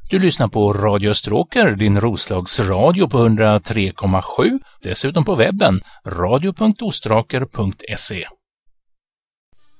Du lyssnar på Radio Österåker, din Roslagsradio på 103,7. Dessutom på webben radio.ostraker.se.